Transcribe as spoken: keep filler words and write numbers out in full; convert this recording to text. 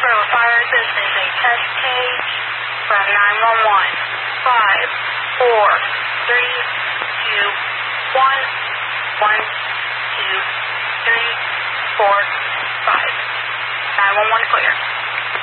Bravo five, this is a test page from nine one one. five, four, three, two, one, one, two, three, four, five. nine one one clear.